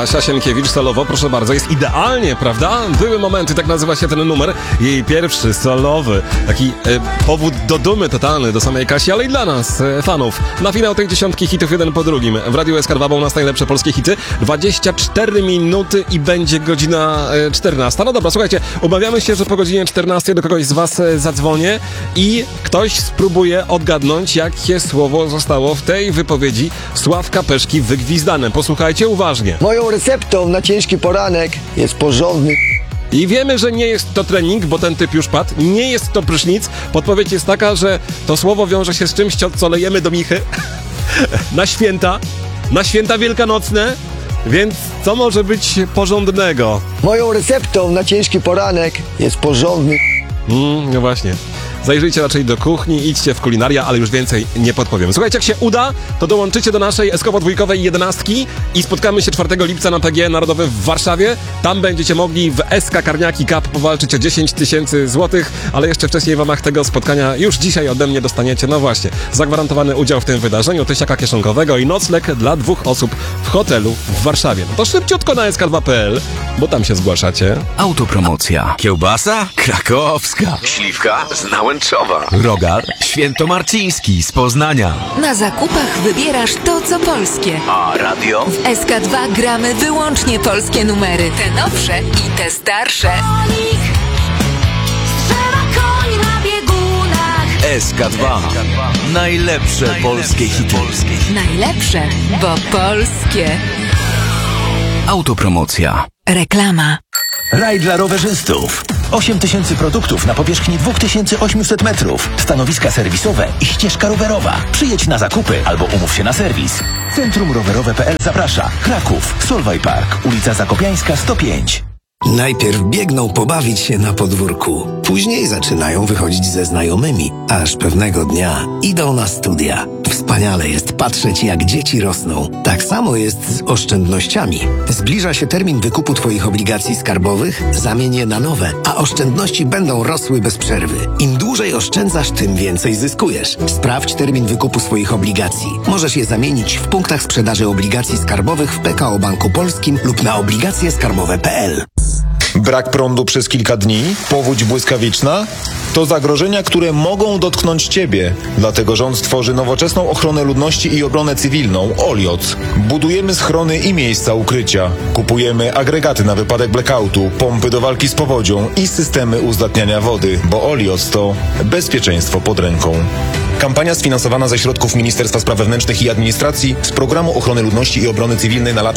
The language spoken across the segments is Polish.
Kasia Sienkiewicz solowo, proszę bardzo, jest idealnie, prawda? Były momenty, tak nazywa się ten numer, jej pierwszy solowy. Taki powód do dumy totalny do samej Kasi, ale i dla nas, fanów. Na finał tej dziesiątki hitów jeden po drugim. W Radiu SK2 u nas najlepsze polskie hity. 24 minuty i będzie godzina 14. No dobra, słuchajcie, umawiamy się, że po godzinie 14 do kogoś z was zadzwonię i ktoś spróbuje odgadnąć, jakie słowo zostało w tej wypowiedzi Sławka Peszki wygwizdane. Posłuchajcie uważnie. Moją receptą na ciężki poranek jest porządny... I wiemy, że nie jest to trening, bo ten typ już padł. Nie jest to prysznic. Podpowiedź jest taka, że to słowo wiąże się z czymś, co lejemy do michy na święta wielkanocne. Więc co może być porządnego? Moją receptą na ciężki poranek jest porządny... No właśnie. Zajrzyjcie raczej do kuchni, idźcie w kulinaria, ale już więcej nie podpowiem. Słuchajcie, jak się uda, to dołączycie do naszej eskowo-dwójkowej 11 i spotkamy się 4 lipca na PGE Narodowym w Warszawie. Tam będziecie mogli w SK Karniaki Cup powalczyć o 10 000 złotych, ale jeszcze wcześniej w ramach tego spotkania już dzisiaj ode mnie dostaniecie, no właśnie, zagwarantowany udział w tym wydarzeniu, tysiaka kieszonkowego i nocleg dla 2 osób w hotelu w Warszawie. No to szybciutko na sk2.pl, bo tam się zgłaszacie. Autopromocja. Kiełbasa? Krakowska. Śliwka z Nałęczowa. Rogal świętomarciński z Poznania. Na zakupach wybierasz to, co polskie. A radio? W SK2 gramy wyłącznie polskie numery. Te nowsze i te starsze. SK2. Najlepsze polskie hity. Najlepsze, bo polskie. Autopromocja. Reklama. Raj dla rowerzystów. 8000 produktów na powierzchni 2800 metrów. Stanowiska serwisowe i ścieżka rowerowa. Przyjedź na zakupy albo umów się na serwis. Centrum Rowerowe.pl zaprasza. Kraków, Solway Park, ulica Zakopiańska 105. Najpierw biegną pobawić się na podwórku. Później zaczynają wychodzić ze znajomymi. Aż pewnego dnia idą na studia. Wspaniale jest patrzeć, jak dzieci rosną. Tak samo jest z oszczędnościami. Zbliża się termin wykupu Twoich obligacji skarbowych, zamień je na nowe, a oszczędności będą rosły bez przerwy. Im dłużej oszczędzasz, tym więcej zyskujesz. Sprawdź termin wykupu swoich obligacji. Możesz je zamienić w punktach sprzedaży obligacji skarbowych w PKO Banku Polskim lub na obligacjeskarbowe.pl. Brak prądu przez kilka dni? Powódź błyskawiczna? To zagrożenia, które mogą dotknąć Ciebie. Dlatego rząd stworzy nowoczesną ochronę ludności i obronę cywilną OLIOC. Budujemy schrony i miejsca ukrycia. Kupujemy agregaty na wypadek blackoutu, pompy do walki z powodzią i systemy uzdatniania wody, bo OLIOC to bezpieczeństwo pod ręką. Kampania sfinansowana ze środków Ministerstwa Spraw Wewnętrznych i Administracji z Programu Ochrony Ludności i Obrony Cywilnej na lata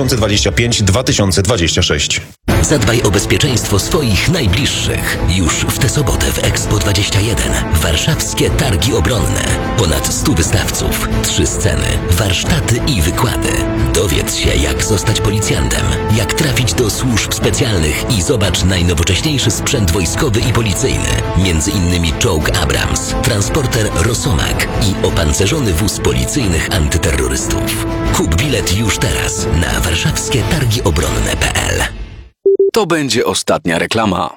2025-2026. Zadbaj o bezpieczeństwo swoich najbliższych. Już w tę sobotę w Expo 21. Warszawskie Targi Obronne. Ponad 100 wystawców, 3 sceny, warsztaty i wykłady. Dowiedz się, jak zostać policjantem, jak trafić do służb specjalnych i zobacz najnowocześniejszy sprzęt wojskowy i policyjny. Między innymi czołg Abrams, transporter Rosomak i opancerzony wóz policyjnych antyterrorystów. Kup bilet już teraz na warszawskietargiobronne.pl. To będzie ostatnia reklama.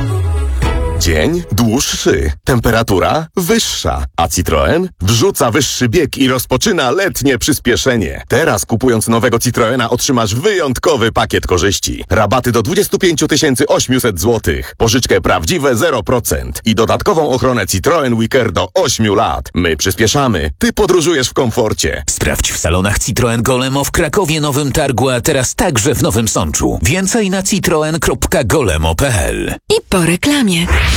Dzień dłuższy, temperatura wyższa, a Citroen wrzuca wyższy bieg i rozpoczyna letnie przyspieszenie. Teraz kupując nowego Citroena otrzymasz wyjątkowy pakiet korzyści. Rabaty do 25 800 zł, pożyczkę prawdziwe 0% i dodatkową ochronę Citroen Wicker do 8 lat. My przyspieszamy, ty podróżujesz w komforcie. Sprawdź w salonach Citroen Golemo w Krakowie, Nowym Targu, a teraz także w Nowym Sączu. Więcej na citroen.golemo.pl. I po reklamie.